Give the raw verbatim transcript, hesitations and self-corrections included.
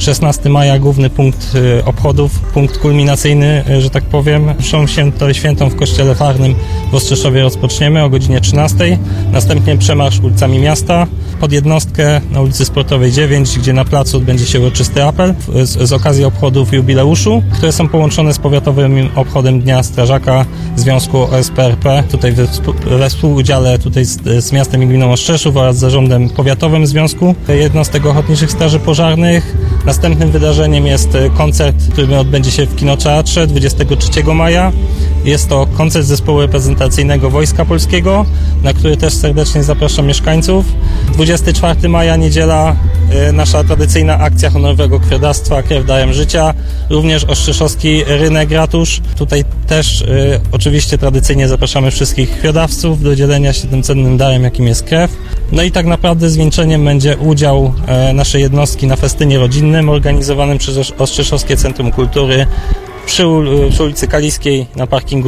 szesnastego maja główny punkt obchodów, punkt kulminacyjny, że tak powiem. Mszą święto, świętą w kościele farnym w Ostrzeszowie rozpoczniemy o godzinie trzynastej. Następnie przemarsz ulicami miasta pod jednostkę na ulicy Sportowej dziewięć, gdzie na placu odbędzie się uroczysty apel z, z okazji obchodów jubileuszu, które są połączone z powiatowym obchodem Dnia Strażaka Związku O S P R P, tutaj we, we współudziale tutaj z, z miastem i gminą Ostrzeszów oraz z zarządem powiatowym Związku Jednostek Ochotniczych Straży Pożarnych. Następnym wydarzeniem jest koncert, który odbędzie się w Kinoteatrze dwudziestego trzeciego maja. Jest to koncert zespołu reprezentacyjnego Wojska Polskiego, na który też serdecznie zapraszam mieszkańców. dwudziestego czwartego maja, niedziela, nasza tradycyjna akcja honorowego krwiodawstwa Krew darem życia. Również Ostrzeszowski Rynek Ratusz. Tutaj też y, oczywiście tradycyjnie zapraszamy wszystkich krwiodawców do dzielenia się tym cennym darem, jakim jest krew. No i tak naprawdę zwieńczeniem będzie udział e, naszej jednostki na festynie rodzinnym organizowanym przez Ostrzeszowskie Centrum Kultury przy, przy ulicy Kaliskiej na parkingu